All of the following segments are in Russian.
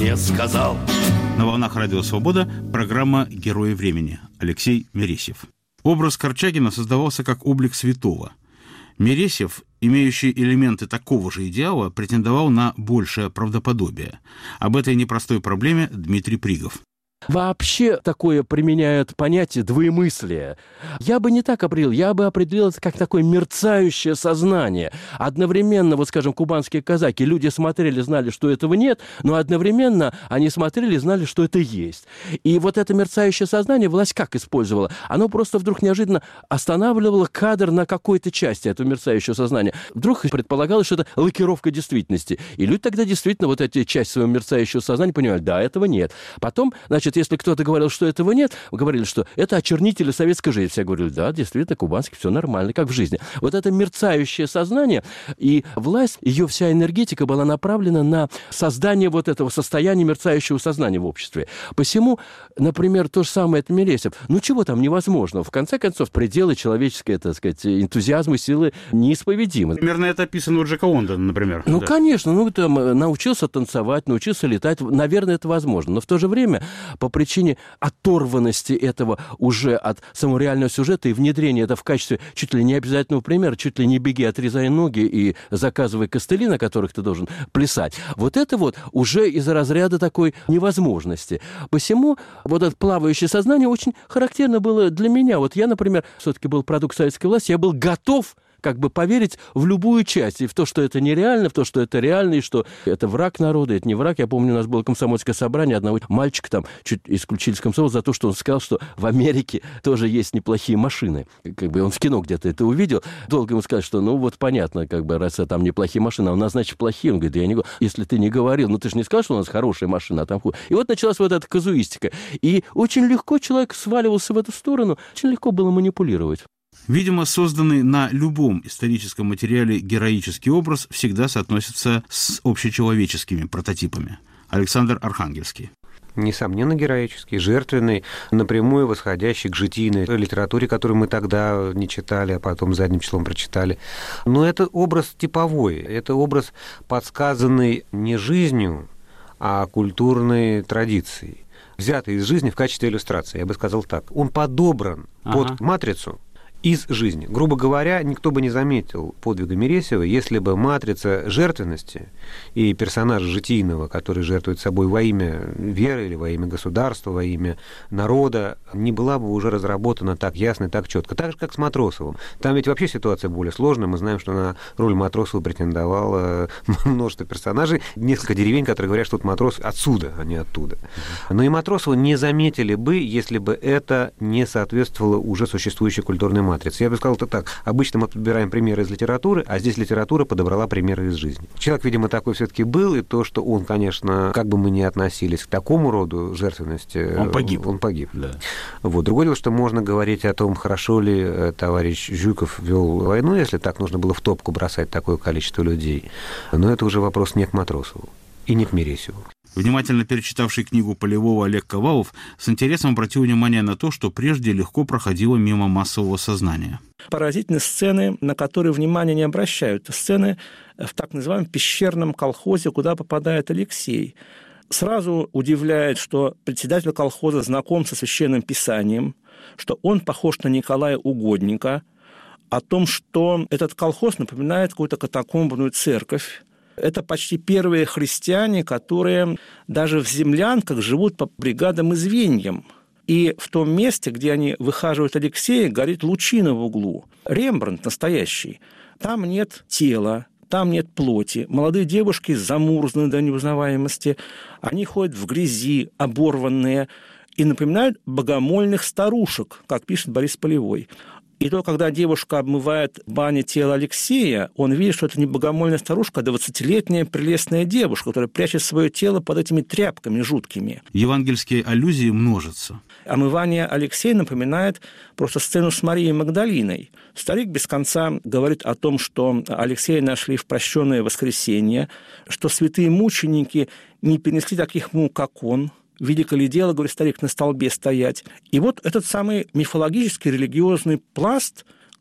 мне сказал. На волнах Радио Свобода программа «Герои времени». Алексей Мересьев. Образ Корчагина создавался как облик святого. Мересьев, имеющий элементы такого же идеала, претендовал на большее правдоподобие. Об этой непростой проблеме Дмитрий Пригов. Вообще такое применяют понятие двоемыслия. Я бы не так определил, я бы определил это как такое мерцающее сознание. Одновременно, вот скажем, кубанские казаки, люди смотрели, знали, что этого нет, но одновременно они смотрели, знали, что это есть. И вот это мерцающее сознание власть как использовала? Оно просто вдруг неожиданно останавливало кадр на какой-то части этого мерцающего сознания. Вдруг предполагалось, что это лакировка действительности. И люди тогда действительно вот эти части своего мерцающего сознания понимали, да, этого нет. Потом, значит, если кто-то говорил, что этого нет, говорили, что это очернители советской жизни. Все говорили, да, действительно, кубанский, все нормально, как в жизни. Вот это мерцающее сознание, и власть, ее вся энергетика была направлена на создание вот этого состояния мерцающего сознания в обществе. Посему, например, то же самое это Мересьев. Ну, чего там невозможного? В конце концов, пределы человеческой, так сказать, энтузиазма и силы неисповедимы. Примерно это описано у Джека Лондона, например. Ну, да. Конечно, ну, там, научился танцевать, научился летать. Наверное, это возможно. Но в то же время по причине оторванности этого уже от самого реального сюжета и внедрения это в качестве чуть ли не обязательного примера, чуть ли не беги, отрезай ноги и заказывай костыли, на которых ты должен плясать. Вот это вот уже из разряда такой невозможности. Посему вот это плавающее сознание очень характерно было для меня. Вот я, например, все-таки был продукт советской власти, я был готов как бы поверить в любую часть, и в то, что это нереально, в то, что это реально, и что это враг народа, это не враг. Я помню, у нас было комсомольское собрание, одного мальчика там чуть исключили из комсомола за то, что он сказал, что в Америке тоже есть неплохие машины. Как бы он в кино где-то это увидел. Долго ему сказать, что ну вот понятно, как бы раз там неплохие машины, а у нас, значит, плохие. Он говорит, да я не говорю, если ты не говорил, ну ты же не сказал, что у нас хорошая машина, а там хуже. И вот началась вот эта казуистика. И очень легко человек сваливался в эту сторону, очень легко было манипулировать. Видимо, созданный на любом историческом материале героический образ всегда соотносится с общечеловеческими прототипами. Александр Архангельский. Несомненно, героический, жертвенный, напрямую восходящий к житийной литературе, которую мы тогда не читали, а потом задним числом прочитали. Но это образ типовой, это образ, подсказанный не жизнью, а культурной традицией, взятый из жизни в качестве иллюстрации, я бы сказал так. Он подобран под матрицу из жизни. Грубо говоря, никто бы не заметил подвига Мересьева, если бы матрица жертвенности и персонажа житийного, который жертвует собой во имя веры или во имя государства, во имя народа, не была бы уже разработана так ясно и так четко. Так же, как с Матросовым. Там ведь вообще ситуация более сложная. Мы знаем, что на роль Матросова претендовало множество персонажей, несколько деревень, которые говорят, что матрос отсюда, а не оттуда. Но и Матросова не заметили бы, если бы это не соответствовало уже существующей культурной матрице. Я бы сказал это так. Обычно мы подбираем примеры из литературы, а здесь литература подобрала примеры из жизни. Человек, видимо, такой все-таки был, и то, что он, конечно, как бы мы ни относились к такому роду жертвенности, он погиб. Он погиб. Да. Вот. Другое дело, что можно говорить о том, хорошо ли товарищ Жуков вел войну, если так нужно было в топку бросать такое количество людей. Но это уже вопрос не к Матросову и не к Мересьеву. Внимательно перечитавший книгу Полевого Олег Ковалов с интересом обратил внимание на то, что прежде легко проходило мимо массового сознания. Поразительны сцены, на которые внимания не обращают. Сцены в так называемом пещерном колхозе, куда попадает Алексей. Сразу удивляет, что председатель колхоза знаком со Священным Писанием, что он похож на Николая Угодника, о том, что этот колхоз напоминает какую-то катакомбную церковь. Это почти первые христиане, которые даже в землянках живут по бригадам и звеньям. И в том месте, где они выхаживают Алексея, горит лучина в углу. Рембрандт настоящий. Там нет тела, там нет плоти. Молодые девушки замурзаны до неузнаваемости. Они ходят в грязи, оборванные, и напоминают богомольных старушек, как пишет Борис Полевой. И то, когда девушка обмывает в бане тело Алексея, он видит, что это не богомольная старушка, а 20-летняя прелестная девушка, которая прячет свое тело под этими тряпками жуткими. Евангельские аллюзии множатся. Омывание Алексея напоминает просто сцену с Марией Магдалиной. Старик без конца говорит о том, что Алексея нашли в прощенное воскресенье, что святые мученики не перенесли таких мук, как он. Велико ли дело, говорит старик, на столбе стоять. И вот этот самый мифологический религиозный пласт,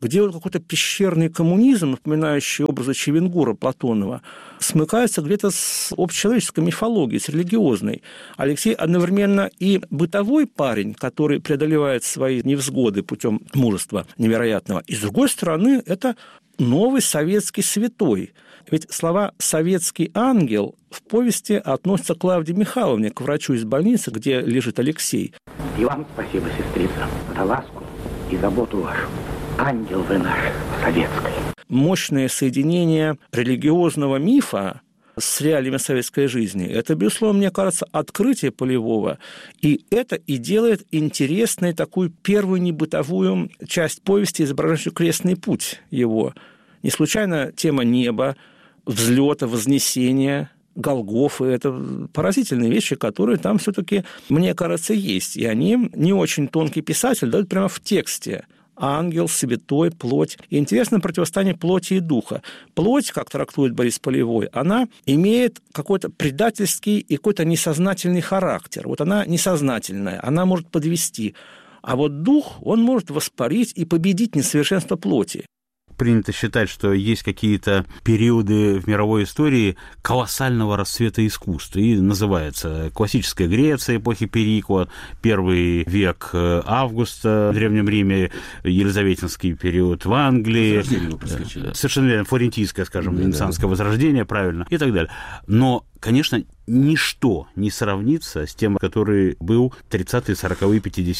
где вот какой-то пещерный коммунизм, напоминающий образы Чевенгура Платонова, смыкается где-то с общечеловеческой мифологией, с религиозной. Алексей одновременно и бытовой парень, который преодолевает свои невзгоды путем мужества невероятного, и, с другой стороны, это новый советский святой. Ведь слова «советский ангел» в повести относятся к Клавдии Михайловне, к врачу из больницы, где лежит Алексей. И вам спасибо, сестрица, за ласку и заботу вашу. Ангел вы наш советский. Мощное соединение религиозного мифа с реалиями советской жизни – это, безусловно, мне кажется, открытие Полевого. И это и делает интересной такую первую небытовую часть повести, изображающую крестный путь его. Не случайно тема неба, взлета, вознесения, Голгофы – это поразительные вещи, которые там все-таки, мне кажется, есть. И они не очень тонкий писатель дают прямо в тексте. Ангел, святой, плоть. И интересно противостояние плоти и духа. Плоть, как трактует Борис Полевой, она имеет какой-то предательский и какой-то несознательный характер. Вот она несознательная, она может подвести. А вот дух, он может воспарить и победить несовершенство плоти. Принято считать, что есть какие-то периоды в мировой истории колоссального расцвета искусства. И называется классическая Греция эпохи Перикла, первый век Августа в Древнем Риме, елизаветинский период в Англии, совершенно верно, флорентийское, скажем, ренессансское возрождение, правильно, и так далее. Но, конечно, ничто не сравнится с тем, который был 30-е, 40-е,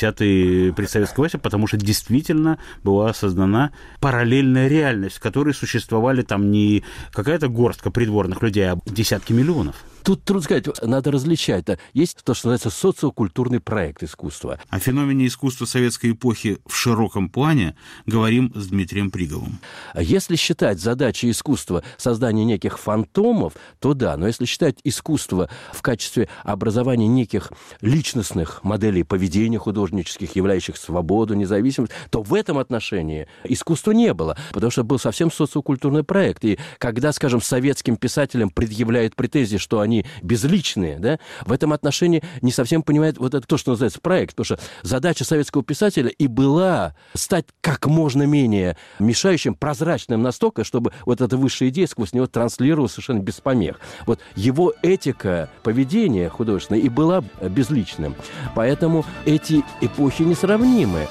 50-е при советской власти, потому что действительно была создана параллельная реальность, в которой существовали там не какая-то горстка придворных людей, а десятки миллионов. Тут трудно сказать, надо различать. Есть то, что называется социокультурный проект искусства. О феномене искусства советской эпохи в широком плане говорим с Дмитрием Приговым. Если считать задачей искусства создание неких фантомов, то да, но если считать искусство в качестве образования неких личностных моделей поведения художнических, являющих свободу, независимость, то в этом отношении искусства не было, потому что был совсем социокультурный проект. И когда, скажем, советским писателям предъявляют претензии, что они безличные, да, в этом отношении не совсем понимает вот это то, что называется проект, потому что задача советского писателя и была стать как можно менее мешающим, прозрачным настолько, чтобы вот эта высшая идея сквозь него транслировалась совершенно без помех. Вот его этика поведения художественная и была безличным. Поэтому эти эпохи несравнимы.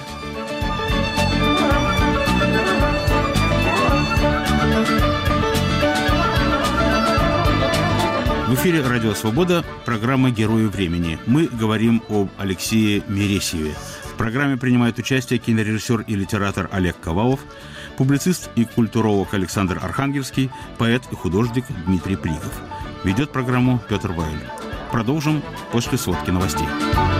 В эфире «Радио Свобода», программа «Герои времени». Мы говорим об Алексее Мересьеве. В программе принимает участие кинорежиссер и литератор Олег Ковалов, публицист и культуролог Александр Архангельский, поэт и художник Дмитрий Пригов. Ведет программу Петр Вайль. Продолжим после сводки новостей.